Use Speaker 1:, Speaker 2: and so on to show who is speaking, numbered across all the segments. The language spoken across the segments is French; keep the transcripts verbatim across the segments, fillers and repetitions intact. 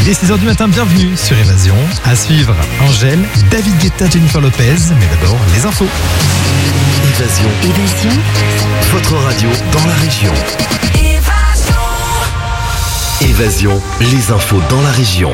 Speaker 1: Il est six heures du matin, bienvenue sur Évasion. À suivre, Angèle, David Guetta, Jennifer Lopez. Mais d'abord, les infos.
Speaker 2: Évasion.
Speaker 3: Évasion.
Speaker 2: Votre radio dans la région. Évasion. Évasion, les infos dans la région.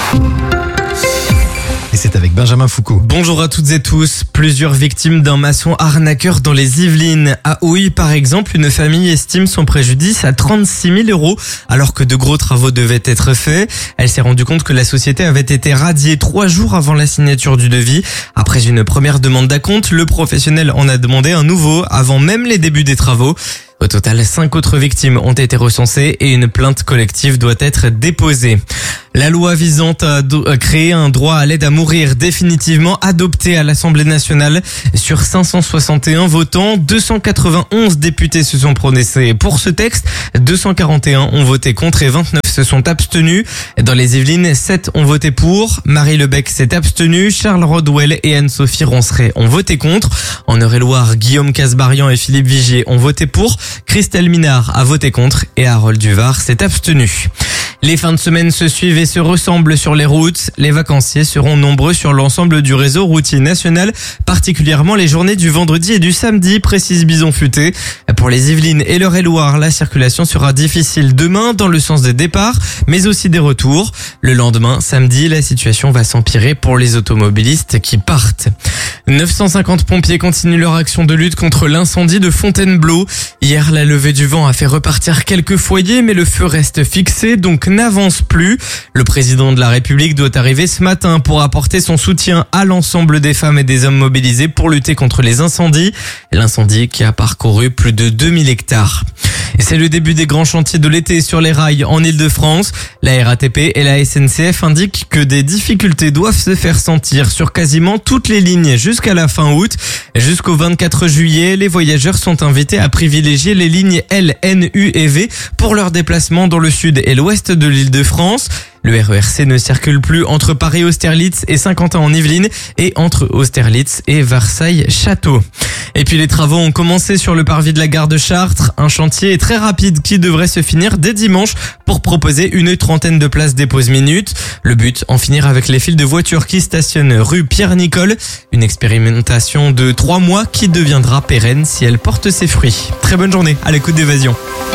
Speaker 1: Et c'est avec Benjamin Foucault.
Speaker 4: Bonjour à toutes et tous. Plusieurs victimes d'un maçon arnaqueur dans les Yvelines. À Houille, par exemple, une famille estime son préjudice à trente-six mille euros alors que de gros travaux devaient être faits. Elle s'est rendue compte que la société avait été radiée trois jours avant la signature du devis. Après une première demande d'acompte, le professionnel en a demandé un nouveau avant même les débuts des travaux. Au total, cinq autres victimes ont été recensées et une plainte collective doit être déposée. La loi visant à, do- à créer un droit à l'aide à mourir définitivement adoptée à l'Assemblée nationale. Sur cinq cent soixante et un votants, deux cent quatre-vingt-onze députés se sont prononcés pour ce texte. deux cent quarante et un ont voté contre et vingt-neuf se sont abstenus. Dans les Yvelines, sept ont voté pour. Marie Lebec s'est abstenue. Charles Rodwell et Anne-Sophie Ronceret ont voté contre. En Eure-et-Loire, Guillaume Casbarian et Philippe Vigier ont voté pour. Christelle Minard a voté contre et Harold Duvar s'est abstenu. Les fins de semaine se suivent et se ressemblent sur les routes. Les vacanciers seront nombreux sur l'ensemble du réseau routier national, particulièrement les journées du vendredi et du samedi, précise Bison Futé. Pour les Yvelines et l'Eure-et-Loire, la circulation sera difficile demain dans le sens des départs, mais aussi des retours. Le lendemain, samedi, la situation va s'empirer pour les automobilistes qui partent. neuf cent cinquante pompiers continuent leur action de lutte contre l'incendie de Fontainebleau. Hier, la levée du vent a fait repartir quelques foyers, mais le feu reste fixé, donc n'avance plus. Le président de la République doit arriver ce matin pour apporter son soutien à l'ensemble des femmes et des hommes mobilisés pour lutter contre les incendies. L'incendie qui a parcouru plus de deux mille hectares. Et c'est le début des grands chantiers de l'été sur les rails en Ile-de-France. La R A T P et la S N C F indiquent que des difficultés doivent se faire sentir sur quasiment toutes les lignes jusqu'à la fin août. Jusqu'au vingt-quatre juillet, les voyageurs sont invités à privilégier les lignes L, N, U et V pour leur déplacement dans le sud et l'ouest de l'Île-de-France. Le R E R C ne circule plus entre Paris-Austerlitz et Saint-Quentin en Yvelines et entre Austerlitz et Versailles-Château. Et puis les travaux ont commencé sur le parvis de la gare de Chartres. Un chantier très rapide qui devrait se finir dès dimanche pour proposer une trentaine de places des pauses minutes. Le but, en finir avec les files de voitures qui stationnent rue Pierre-Nicole. Une expérimentation de trois mois qui deviendra pérenne si elle porte ses fruits. Très bonne journée à l'écoute d'Évasion.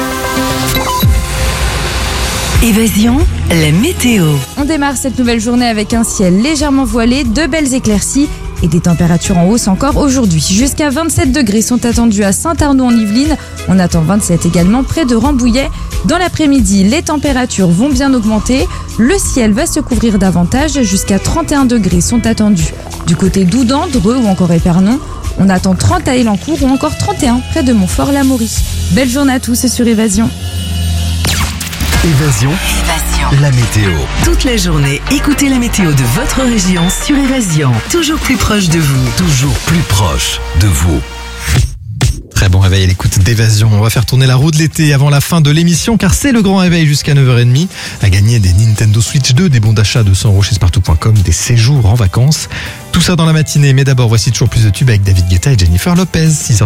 Speaker 3: Évasion, la météo.
Speaker 5: On démarre cette nouvelle journée avec un ciel légèrement voilé, de belles éclaircies et des températures en hausse encore aujourd'hui. Jusqu'à vingt-sept degrés sont attendus à Saint-Arnaud en Yvelines. On attend vingt-sept également près de Rambouillet. Dans l'après-midi, les températures vont bien augmenter. Le ciel va se couvrir davantage. Jusqu'à trente et un degrés sont attendus du côté d'Oudan, Dreux ou encore Épernon. On attend trente à Élancourt ou encore trente et un près de Montfort-l'Amaury. Belle journée à tous sur Évasion.
Speaker 2: Évasion.
Speaker 3: Évasion.
Speaker 2: La météo.
Speaker 3: Toute la journée, écoutez la météo de votre région sur Évasion. Toujours plus proche de vous.
Speaker 2: Toujours plus proche de vous.
Speaker 1: Très bon réveil à l'écoute d'Évasion. On va faire tourner la roue de l'été avant la fin de l'émission car c'est le grand réveil jusqu'à neuf heures trente. À gagner des Nintendo Switch deux, des bons d'achat de cent euros chez Spartou point com, des séjours en vacances. Tout ça dans la matinée. Mais d'abord, voici toujours plus de tubes avec David Guetta et Jennifer Lopez. six heures